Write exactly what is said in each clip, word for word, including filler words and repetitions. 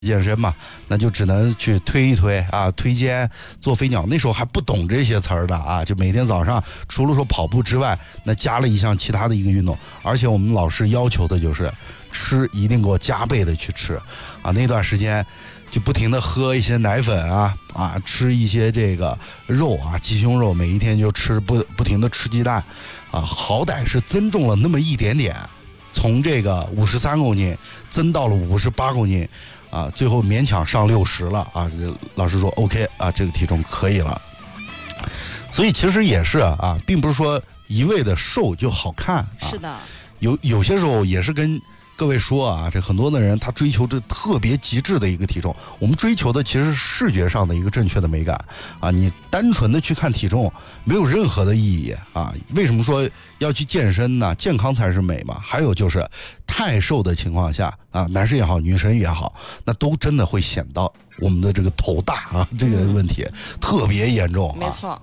健身嘛，那就只能去推一推啊，推肩、做飞鸟。那时候还不懂这些词儿的啊，就每天早上除了说跑步之外，那加了一项其他的一个运动。而且我们老师要求的就是吃一定给我加倍的去吃啊。那段时间就不停的喝一些奶粉啊啊，吃一些这个肉啊，鸡胸肉，每一天就吃不不停的吃鸡蛋啊，好歹是增重了那么一点点，从这个五十三公斤增到了五十八公斤。啊，最后勉强上六十了啊！老师说 OK 啊，这个体重可以了。所以其实也是啊，并不是说一味的瘦就好看啊。 是的， 有有些时候也是跟各位说啊，这很多的人他追求这特别极致的一个体重，我们追求的其实是视觉上的一个正确的美感啊。你单纯的去看体重没有任何的意义啊。为什么说要去健身呢？健康才是美嘛。还有就是太瘦的情况下啊，男生也好，女生也好，那都真的会显到我们的这个头大啊，这个问题、嗯、特别严重、啊。 没错。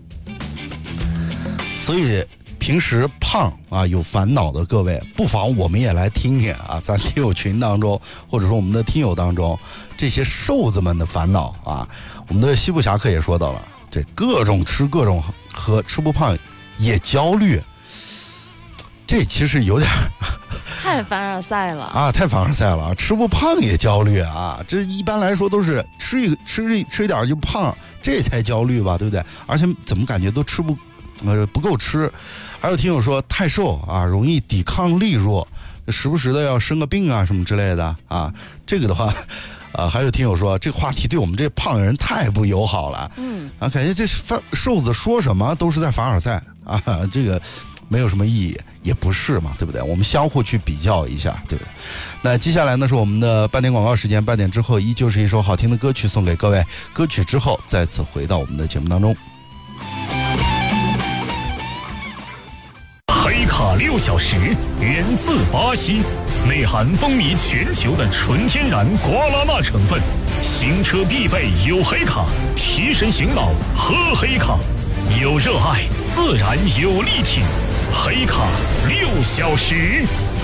所以平时胖啊有烦恼的各位，不妨我们也来听听啊，咱听友群当中，或者说我们的听友当中，这些瘦子们的烦恼啊。我们的西部侠客也说到了，这各种吃各种喝，吃不胖也焦虑，这其实有点太凡尔赛了啊，太凡尔赛了，吃不胖也焦虑啊。这一般来说都是吃一吃一吃一点就胖，这才焦虑吧，对不对？而且怎么感觉都吃不呃不够吃。还有听友说太瘦啊，容易抵抗力弱，时不时的要生个病啊什么之类的啊。这个的话，啊，还有听友说这个话题对我们这胖人太不友好了，嗯啊，感觉这瘦子说什么都是在凡尔赛啊，这个没有什么意义，也不是嘛，对不对？我们相互去比较一下，对不对？那接下来呢是我们的半点广告时间，半点之后依旧是一首好听的歌曲送给各位，歌曲之后再次回到我们的节目当中。 黑卡六小时源自巴西，内含风靡全球的纯天然瓜拉纳成分，行车必备有黑卡，提神醒脑喝黑卡，有热爱自然有力挺，黑卡六小时。